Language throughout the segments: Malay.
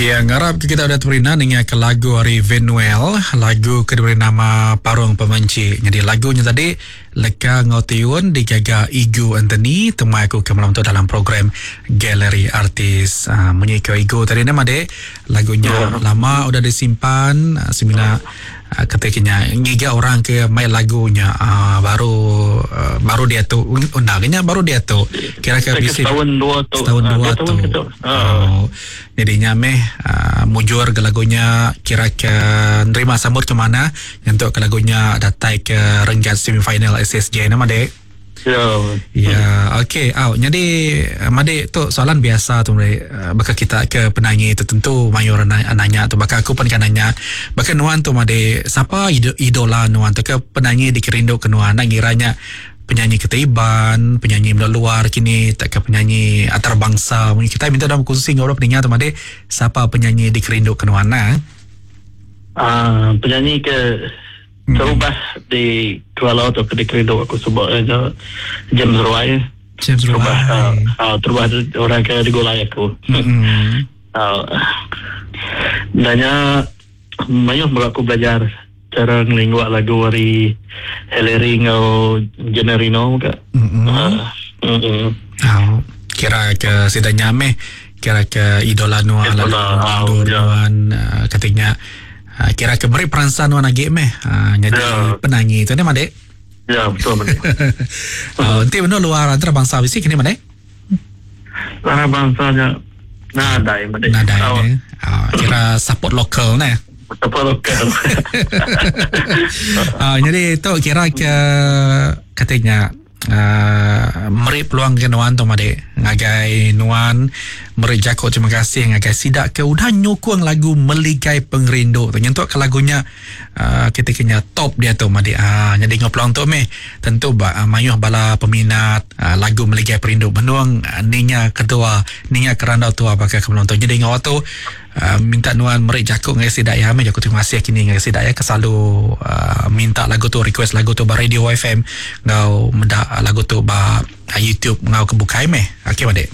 Ya, ngarap kita udah terina dengan ke lagu hari Venuel, lagu ke diberi nama Parung Pemenci. Jadi lagunya tadi Leka Ngotiun dijaga Igu Anthony, temui aku ke malam tu dalam program Galeri Artis. Menyika Igu tadi nama dek, lagunya lama udah disimpan, semina ketiknya ngiga orang ke main lagunya baru dia tu undangnya baru dia tu kira-kira bisa setahun dua tu jadinya mujur ke lagunya kira-kira nerima sambut ke mana untuk ke lagunya datai ke renggat semifinal SSJ nama dek. Ya, okey. Jadi Made tu soalan biasa tu baka kita ke penyanyi tertentu mayor nanya tu baka aku pun kan nanya baka nuan tu Made siapa idola nuan tu ke penyanyi dikerindu ke nuan ngiranya penyanyi ketaiban, penyanyi luar kini tak ke penyanyi antarabangsa. Kita minta dalam khusus ngorok pendengar tu Made siapa penyanyi dikerindu ke nuan penyanyi ke terubah di Kuala atau ke Kerido aku sebut James Roy terubah orang ke digolai aku dannya banyak aku belajar cara ngelinguak lagu dari Hillary atau Generino ke kira ke sidanya kira ke idola nuan katanya kira ke beri peransan wana game jadi penyanyi itu ni Made. Ya betul Made. Nanti benar luar antara bangsa bisik ni Made. Luar bangsanya nadai Made. Nadai kira support lokal ni. Support lokal. Jadi itu kira ke katanya meri peluang ke nuan tu Made ngagai nuan meri jako terima kasih ngagai sidak ke udah nyokong lagu Meligai Pengerindu tu nyentuk ke lagunya ketikanya top dia tu Made jadi ngopelong tu tentu mayuh bala peminat lagu Meligai Pengerindu menuang ninya kedua ninya keranda tu apakah kepelong tu jadi ngawat tu minta nuan meri jako ngagai sidak ya jako terima kasih kini ngagai sidak ya kesalalu minta lagu tu request lagu tu ba Radio FM ngau mendak lagu tu ba YouTube ngau kebukai okey Made.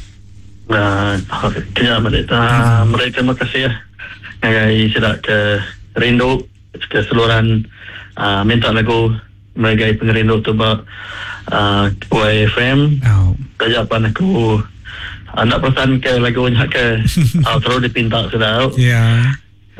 Kena Made. Mari terima kasih ya. Ngagai sidak ke rindu keseluruhan minta lagu Meligai Pengerindu tu ba YFM. Tajapan aku nak pesan ke lagunya ke terus dipinta sudah. Ya.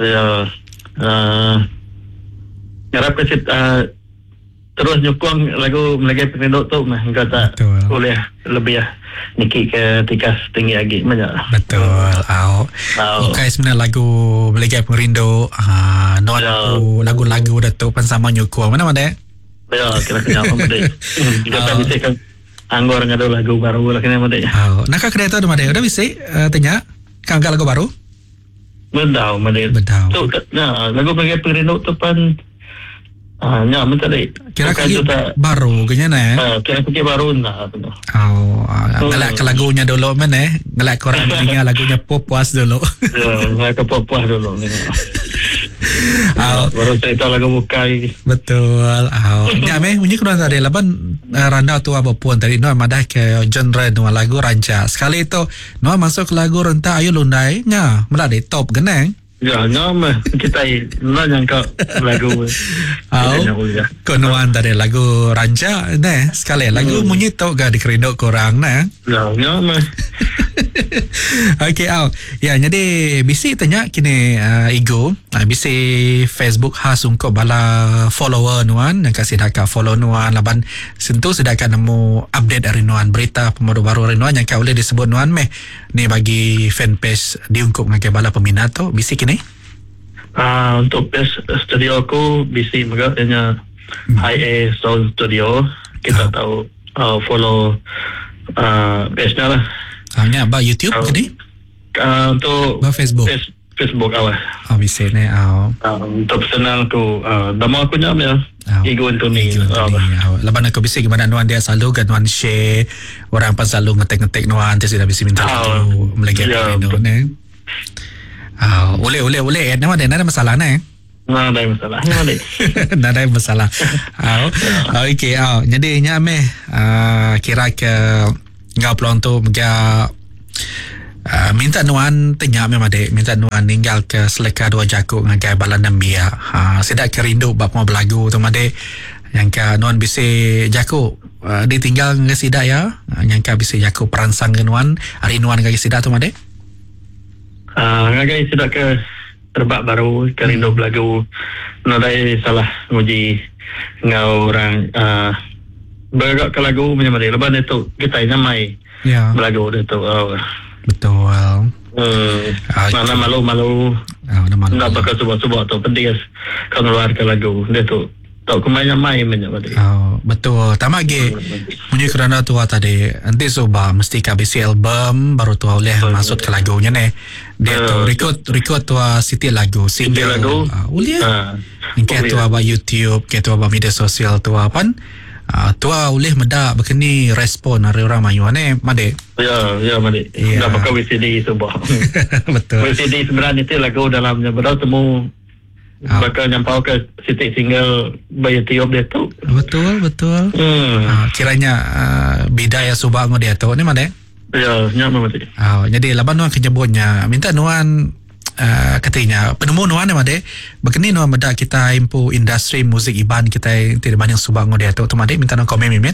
Ngarap ke terus nyokong lagu Meligai Pengerindu tu engkau tak boleh lebih niki ke tikas tinggi lagi banyak. Betul. Okay, sebenarnya lagu Meligai Pengerindu lagu-lagu Datuk Pensama nyokong mana Made? Ya, kira-kira Made. Kita bisa kan anggor ngado lagu baru lah kena Made. Nak kedai tu Made udah bisa tanya kan lagu baru? Bedau Made. Tu lagu Meligai Pengerindu tu pan minta dek. Kira baru kena kira baru nak. Ngelak ke lagunya dulu ngelak korang dengar lagunya Popuas dulu. Ngelak ke Popuas dulu. Baru cerita lagu bukai. Betul. Nya bunyi kurang tadi laban randa tu apa pun tadi madah ke genre lagu ranca. Sekali itu masuk lagu renta ayo lundai nya meladi top geneng. Ya, nama kita yang kau lagu. Konuan dari lagu Ranja, sekali lagu munyi tau gak dikerindu korang, Ya, nama. Okay, ya jadi bisi tanya kini Igo, bisi Facebook khas untuk bala follower nuan, yang kasih dah follow nuan, laban sentuh sedangkan nemu update dari nuan berita pemodo baru dari nuan yang kau boleh disebut nuan ni bagi fanpage diungkup ngakai bala peminat tu, bisi kini. Untuk page studio aku bisi maganya IA Sound Studio. Kita tahu follow page-nya lah. Hanya ba YouTube kini? Untuk ba Facebook. Facebook awal. Bisa ni. Untuk personal aku nama aku nyam ya. Igu Anthony. Laban aku bisa gimana nuan dia selalu kan nuan share orang pas selalu ngetek nuan dia sudah bisa minta lagu Meligai Pengerindu ni. Boleh nama dia ada masalah ni. Nggak ada masalah. Okay. Jadi nya kira ke ngau pelong tu minta nuan tanya memang dek minta nuan tinggal ke seleka dua jakuk ngagai balan nambia sedak kerindu bab mau belagu tu made yang ka nuan bisa jakuk ditinggal ngai sidak ya yang ka bisa jakuk peransang ke nuan hari nuan ngagai sidak tu made ngagai sidak ke terbak baru kerindu belagu nadai salah nguji ngau orang bergerak ke lagu macam mana lepas itu kita nyamai ya belagu itu betul mana malu-malu nak bakal subak-subak tu penting kalau keluar ke lagu dia tu tak kemana main banyak berarti betul tamak ge punya kerana tua tadi nanti coba mesti kabisi album baru tua oleh masuk ke lagunya nih dia tu record tua siti lagu single lagu uliah kayak tua ba YouTube kayak tua ba media sosial tua apa tua oleh meda begini respon hari orang mayu ne made ya made dah pakai VCD sebab betul VCD sebenarnya itu lagu dalamnya betul temu bakal nyampau ke siti single by YouTube dia tu betul kiranya bida ya subang dia tu ni made ya nyaman made jadi laban nuan kenyebutnya minta nuan katanya penemu nuan made begini nuan meda kita impu industri muzik iban kita tidak banyak subang dia tu made minta nuan komen mimet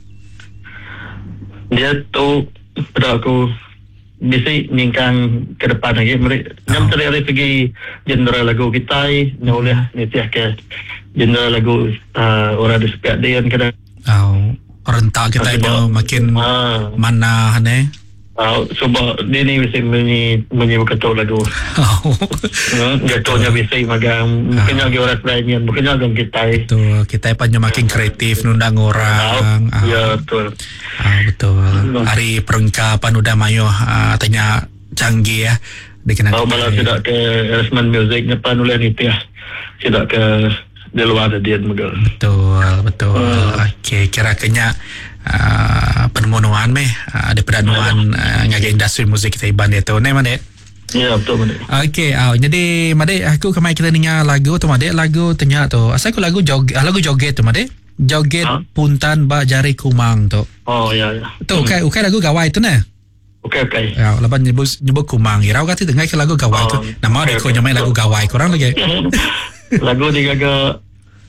dia tu pada aku bisa ningkang ke depan lagi nyam dari segi genre lagu kita boleh nitiah ke genre lagu orang di sepiak dia kan rentak kita makin mana ne sebab dia ni bisa menyi berketuk lagu jatuhnya bisa magang mungkin lagi orang lain mungkin lagi kita tu kita panjang makin kreatif nundang orang ya betul betul hari perengkapan udah mayo tanya canggih ya dikenal malah tidak ke Erasmus Music depan oleh itu ya tidak ke di luar dia betul okey kira-kira penemuan daripada nuan ngagai industri muzik kita iban dia tu ne made ya betul made okey jadi made aku kemai kita dengar lagu tu made lagu tanya tu asal aku lagu joget tu made joget puntan ba jari kumang tu ya tu okay lagu gawai tu ne okey ya lepas nyebut kumang irau kata dengar ke lagu gawai tu nama dia ko nyamai lagu gawai korang lagi lagu dia gaga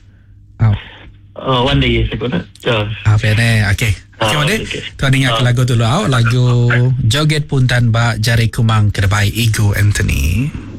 one day sekolah. Okey. Made. Tuan ingat lagu dulu lagu Joget Puntan Ba Jari Kumang Kerbai Ego Anthony.